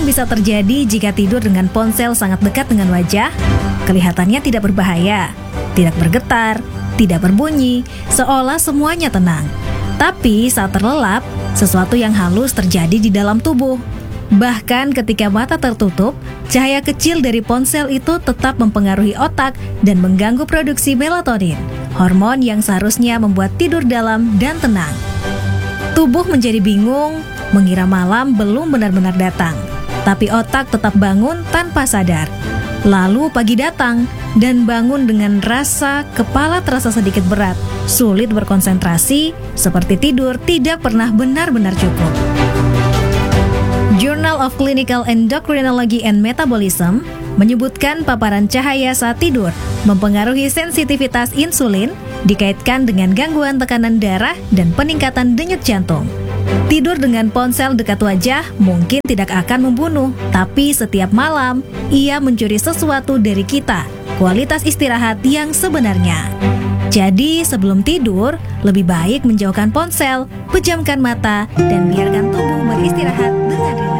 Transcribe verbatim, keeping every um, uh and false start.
bisa terjadi jika tidur dengan ponsel sangat dekat dengan wajah? Kelihatannya tidak berbahaya, tidak bergetar, tidak berbunyi, seolah semuanya tenang. Tapi saat terlelap, sesuatu yang halus terjadi di dalam tubuh. Bahkan ketika mata tertutup, cahaya kecil dari ponsel itu tetap mempengaruhi otak dan mengganggu produksi melatonin, hormon yang seharusnya membuat tidur dalam dan tenang. Tubuh menjadi bingung, mengira malam belum benar-benar datang, tapi otak tetap bangun tanpa sadar. Lalu pagi datang, dan bangun dengan rasa kepala terasa sedikit berat, sulit berkonsentrasi, seperti tidur tidak pernah benar-benar cukup. Journal of Clinical Endocrinology and Metabolism menyebutkan paparan cahaya saat tidur mempengaruhi sensitivitas insulin, dikaitkan dengan gangguan tekanan darah dan peningkatan denyut jantung. Tidur dengan ponsel dekat wajah mungkin tidak akan membunuh, tapi setiap malam ia mencuri sesuatu dari kita, kualitas istirahat yang sebenarnya. Jadi sebelum tidur, lebih baik menjauhkan ponsel, pejamkan mata, dan biarkan tubuh beristirahat dengan rileks.